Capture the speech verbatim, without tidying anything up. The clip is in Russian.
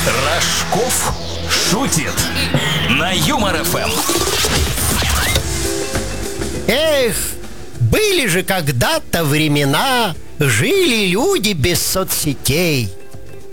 Рожков шутит на Юмор эф эм. Эх, были же когда-то времена, жили люди без соцсетей.